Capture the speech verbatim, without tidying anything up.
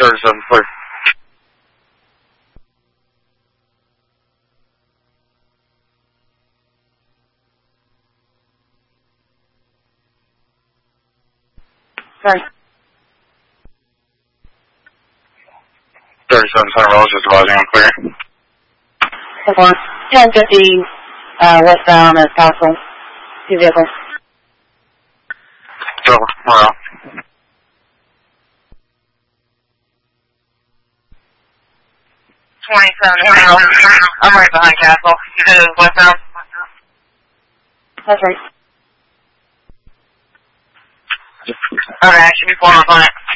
thirty-seven, clear. Sorry. thirty-seven Center Road, just advising I'm clear. ten fifty uh, westbound at Castle. Two vehicles. So, we're out. twenty-seven, I'm right behind Castle. You said it was westbound? That's right. Okay, I should be pulling up on it.